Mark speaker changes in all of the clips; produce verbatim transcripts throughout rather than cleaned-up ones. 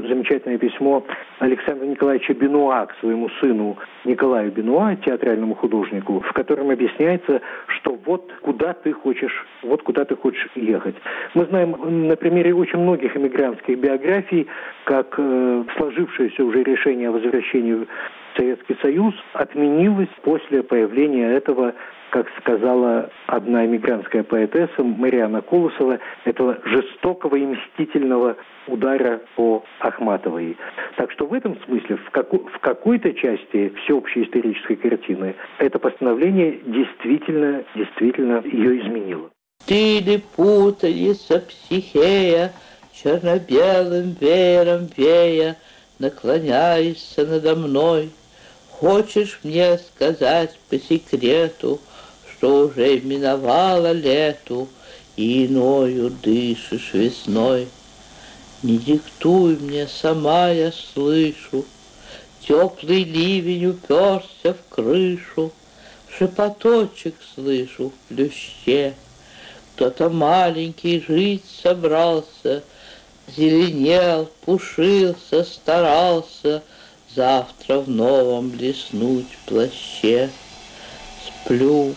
Speaker 1: замечательное письмо Александра Николаевича Бенуа к своему сыну Николаю Бенуа, театральному художнику, в котором объясняется, что вот куда ты хочешь, вот куда ты хочешь ехать. Мы знаем на примере очень многих эмигрантских биографий, как э, сложившееся уже решение о возвращении в Советский Союз отменилось после появления этого, как сказала одна эмигрантская поэтесса Марианна Колосова, этого жестокого и мстительного удара по Ахматовой. Так что в этом смысле, в, каку- в какой-то части всеобщей исторической картины это постановление действительно, действительно ее изменило.
Speaker 2: Ты ли путаница Психея, черно-белым веером вея, наклоняешься надо мной? Хочешь мне сказать по секрету, что уже миновало лету, и иною дышишь весной? Не диктуй мне, сама я слышу, теплый ливень уперся в крышу, шепоточек слышу в плюще. Кто-то маленький жить собрался, зеленел, пушился, старался завтра в новом блеснуть плаще. Сплю,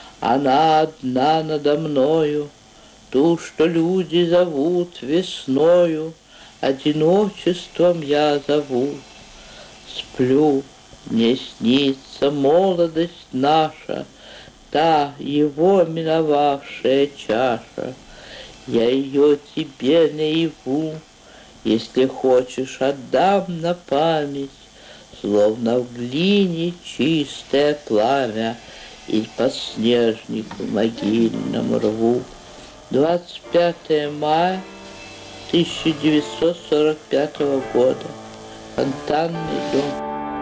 Speaker 2: она одна надо мною, ту, что люди зовут весною, одиночеством я зову. Сплю, мне снится молодость наша, та его миновавшая чаша. Я ее тебе наяву, если хочешь, отдам на память, словно в глине чистое пламя, и по снежнику могильному рву. двадцать пятое мая тысяча девятьсот сорок пятого года. Фонтанный дом.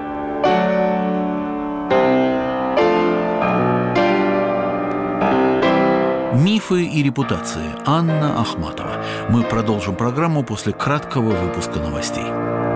Speaker 3: Мифы и репутации. Анна Ахматова. Мы продолжим программу после краткого выпуска новостей.